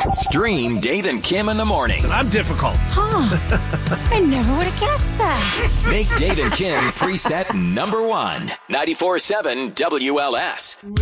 Stream Dave and Kim in the morning. I'm difficult. I never would have guessed that. Make Dave and Kim preset number 1. 94.7 WLS.